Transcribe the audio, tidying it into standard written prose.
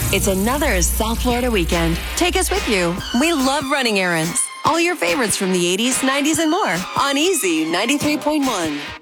It's another South Florida weekend. Take us with you. We love running errands. All your favorites from the 80s, 90s, and more on Easy 93.1.